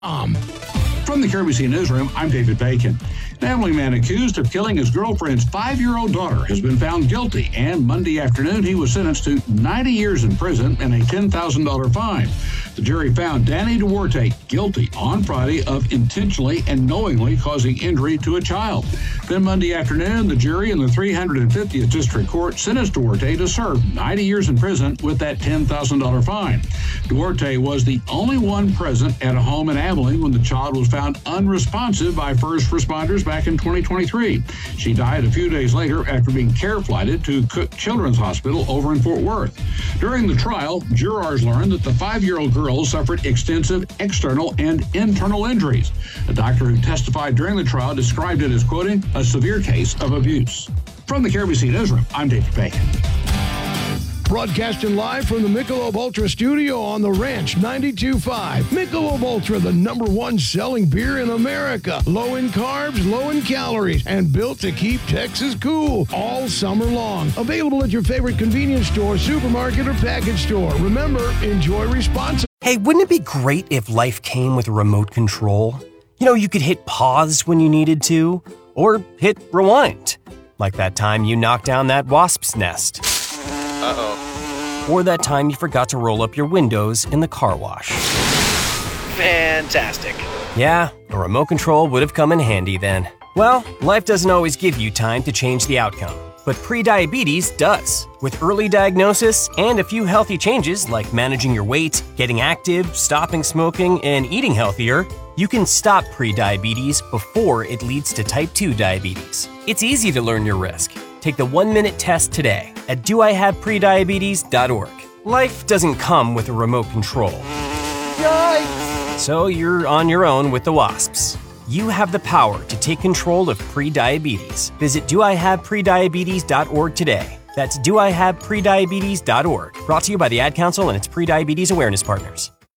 From the KRBC Newsroom, I'm David Bacon. An Abilene man accused of killing his girlfriend's 5-year-old daughter has been found guilty, and Monday afternoon he was sentenced to 90 years in prison and a $10,000 fine. The jury found Danny Duarte guilty on Friday of intentionally and knowingly causing injury to a child. Then Monday afternoon, the jury in the 350th District Court sentenced Duarte to serve 90 years in prison with that $10,000 fine. Duarte was the only one present at a home in Abilene when the child was found unresponsive by first responders back in 2023. She died a few days later after being care flighted to Cook Children's Hospital over in Fort Worth. During the trial, jurors learned that the 5-year-old girl suffered extensive external and internal injuries. A doctor who testified during the trial described it as, quoting, a severe case of abuse. From the KRBC Newsroom, I'm David Bacon. Broadcasting live from the Michelob Ultra studio on the Ranch 92.5. Michelob Ultra, the #1 selling beer in America. Low in carbs, low in calories, and built to keep Texas cool all summer long. Available at your favorite convenience store, supermarket, or package store. Remember, enjoy responsibly. Hey, wouldn't it be great if life came with a remote control? You know, you could hit pause when you needed to, or hit rewind. Like that time you knocked down that wasp's nest. Uh-oh. Or that time you forgot to roll up your windows in the car wash. Fantastic. Yeah, a remote control would have come in handy then. Well, life doesn't always give you time to change the outcome, but prediabetes does. With early diagnosis and a few healthy changes like managing your weight, getting active, stopping smoking, and eating healthier, you can stop prediabetes before it leads to type 2 diabetes. It's easy to learn your risk. Take the 1-minute test today at doihaveprediabetes.org. Life doesn't come with a remote control. Yikes! So you're on your own with the wasps. You have the power to take control of prediabetes. Visit doihaveprediabetes.org today. That's doihaveprediabetes.org. Brought to you by the Ad Council and its Prediabetes Awareness Partners.